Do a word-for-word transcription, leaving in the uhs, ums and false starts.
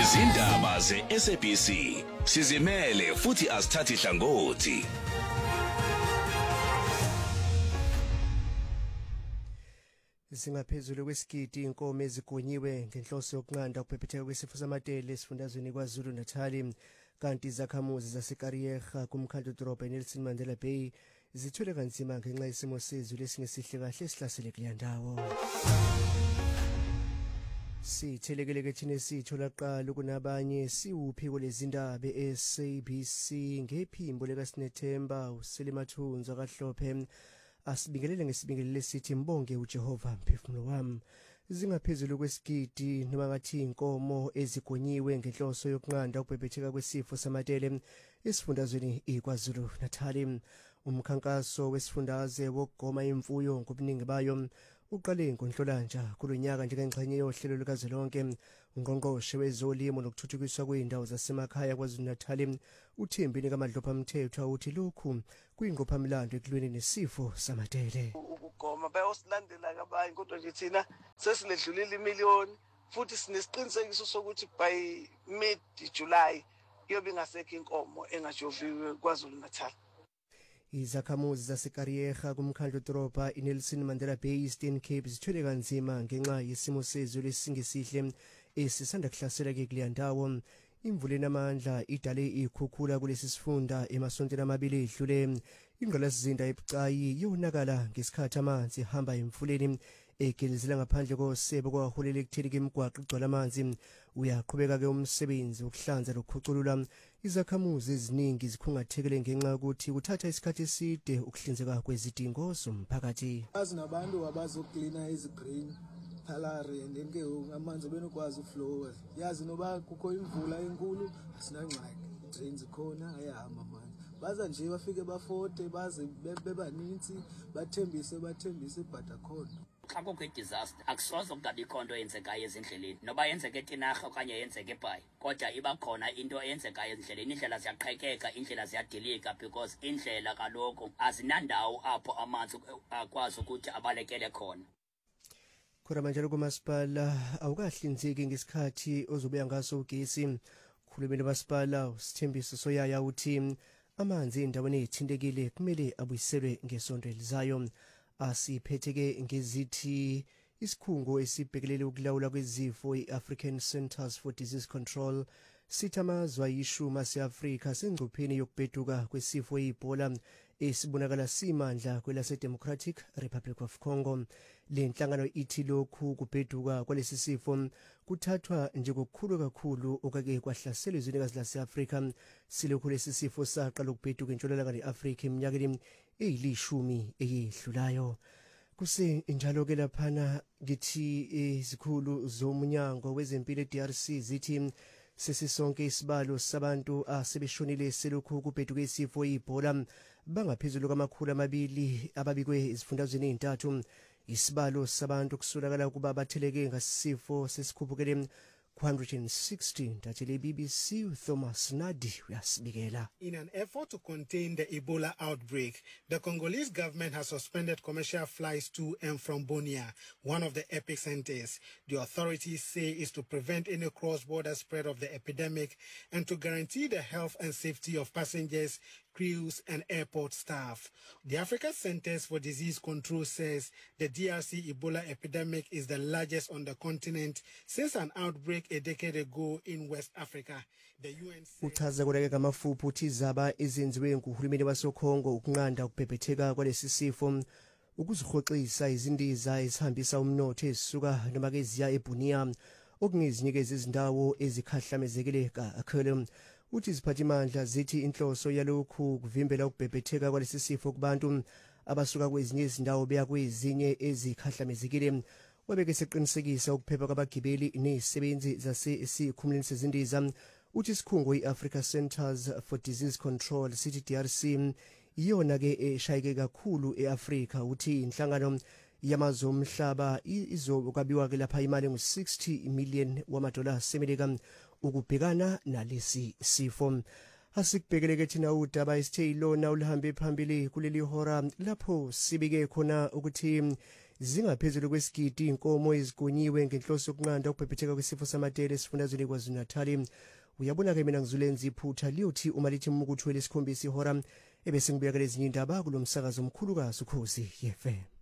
Izindaba ze-S A B C sizimele futhi asithathi hlangothi. Singaphezulu kwesigidi inkomo ezigonyiwe ngenhloso yokunqanda ukubhebhetheka kwesifo samatele esifundazweni kwaZulu Natal, kanti izakhamuzi zaseKariyerha kumkhandlu dolobha eNelson Mandela Bay zithwele kanzima ngenxa yesimo sezulu esingesihle kahle esihlasele kuleya ndawo. Sithelekele thina sithola qala kunabanye siwuphi kulezindaba e-S A B C ngephimbo likaSinethemba uSelimathunzi akahlophe asibingelele ngesibingelele sithi mbonge uJehova mphefumulo wami. Zingaphezulu kwesigidi noma ngathi inkomo ezigonyiwe ngenhloso yokunqanda ukubhebhetheka kwesifo samatele esifundazweni iKwaZulu Natal. Umkhankaso wesifundazwe wokugoma imfuyo ngobuningi bayo uqale ngoNhlolanja kulonyaka njengengxenye yohlelo lukazwelonke. Ungqongqoshe wezolimo nokuthuthukiswa kweindawo zasemakhaya kwaZulu Natal uThembeni kaMadlopha Mthethwa uthi lokhu kuyingqophamlando ekulweni nesifo samatele. Ukugoma bayosilandela kabanye kodwa nje thina sesiledlulile imiliyoni futhi sinesiqinisekiso sokuthi by mid July iyobe ingasekho inkomo engajoviwe kwaZulu Natal. Izakhamuzi zaseKariyerha kumkhandlu dolobha iNelson Mandela Bay Eastern Cape zithwele kanzima ngenxa yesimo sezulu esingesihle esisanda kuhlasela ke kuleya ndawo. Imvula enamandla idale ikhukhula kulesi sifunda emasontweni amabili edlule. Ingqalasizinda ebucayi yonakala ngesikhathi amanzi hamba emfuleni egelezela ngaphandle kosebo kwaholela ekutheni imigwaqo igcwala amanzi. Uyaqhubeka ke umsebenzi wokuhlanza lokukhuculula. Izakhamuzi eziningi zikhungathekele ngenxa ukuthi kuthatha isikhathi eside ukuhlinzeka kwezidingo zomphakathi. Azinabantu abazoklina izigreen thalari ndenge amanzi benokwazi uflow. Yazi noba kukho imvula enkulu asinangxaki. Drains khona ayahamba manje. Baza nje bafike bafote baze bebaninzi bathembise bathembise but akhona. Xa kukho i-disaster akusoze kungabikho nto eyenzekayo ezindleleni noba yenzeke eTinarha okanye yenzeke eBhayi, kodwa iba khona into eyenzekayo ezindleleni. Indlela ziyaqhekeka, indlela ziyadilika because indlela kaloku azinandawo apho amanzi akwazi ukuthi abalekele khona. Khona manje kumasipala awukahlinzeki ngesikhathi ozobuya ngaso ugesi. Khulumela masipala usithembiso soyaya uthi amanzi endaweni ezithintekile kumele abuyiselwe ngesonto elizayo. Asiphetheke ngezithi isikhungo esibhekelele ukulawula kwezifo i-African Centers for Disease Control sithi amazwe ayishumi ase-Afrika sengcupheni yokubheduka kwesifo i-Ebola esibonakala simandla kwelase-Democratic Republic of Congo. Le nhlangano ithi lokhu kubheduka kwalesi sifo kuthathwa njengokukhulu kakhulu okake kwahlasela izwenikazi lase-Afrika silokhu lesi sifo saqala ukubheduka entshonalanga ne-Afrika eminyakeni eyilishumi eyedlulayo. Kuse njalo ke laphana ngithi izikhulu zomnyango wezempilo e-D R C zithi sesisonke isibalo sabantu asebeshonile selokhu kubheduka isifo i-Ebola bangaphezulu kwamakhulu amabili ababikwe izifundazweni ezintathu. Isibalo sabantu kusolakala ukuba batheleke ngasifo sesikhuphukele one hundred sixty. Ndatshele B B C Thomas Nadi uyasibikela. In an effort to contain the Ebola outbreak, the Congolese government has suspended commercial flights to and from Bunia, one of the epicenters. The authorities say is to prevent any cross-border spread of the epidemic and to guarantee the health and safety of passengers, crews and airport staff. The Africa Centers for Disease Control says the D R C Ebola epidemic is the largest on the continent since an outbreak a decade ago in West Africa. The U N uchaza kodwa ngamafuphi uthi izaba ezenziwe nguhulumeni waseKongo ukunqanda ukubhebhetheka kwalesi sifo ukuzihoxisa izindiza ezihambisa umnotho ezisuka noma ke ziya eBunia okungezinyekeza izindawo ezikhahlamezekile kakhulu. Uthi iziphathimandla zithi inhloso yalokhu kuvimbela ukubhebhetheka kwalesi sifo kubantu abasuka kwezinye izindawo beya kwezinye ezikhahlamezekile. Wabeke seqinisekisa ukuphepha kwabagibeli nezisebenzi zasesikhumulweni sezindiza. Uthi isikhungo i-Africa Centers for Disease Control sithi D R C iyona ke eshayeke kakhulu eAfrika. Uthi inhlangano yamazwe omhlaba izokwabiwa ke lapha imali ngu sixty million wamadola semelika ukubhekana nalesi sifo. Asikubhekeleke thina udaba isithe ilona ulihambe phambili kuleli hora lapho sibike khona ukuthi zingaphezulu kwesigidi inkomo ezigonyiwe ngenhloso yokunqanda ukubhebhetheka kwesifo samatele esifundazweni KwaZulu-Natal. Uyabona-ke mina ngizulenza iphutha liyothi uma lithi mukuthi welesikhombisa ihora ebese ngibuyakela ezinye indaba kulo msakazo omkhulukazi Ukhozi F M.